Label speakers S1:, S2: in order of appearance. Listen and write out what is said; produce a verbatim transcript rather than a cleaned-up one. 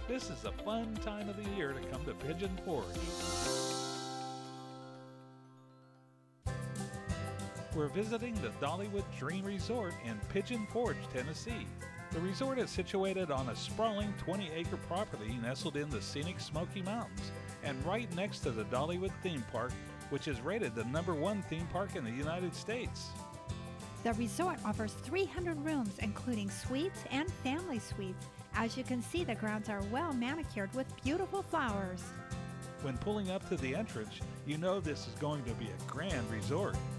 S1: This is a fun time of the year to come to Pigeon Forge. We're visiting the Dollywood Dream Resort in Pigeon Forge, Tennessee. The resort is situated on a sprawling twenty acre property nestled in the scenic Smoky Mountains and right next to the Dollywood theme park, which is rated the number one theme park in the United States.
S2: The resort offers three hundred rooms, including suites and family suites. As you can see, the grounds are well manicured with beautiful flowers.
S1: When pulling up to the entrance, you know this is going to be a grand resort.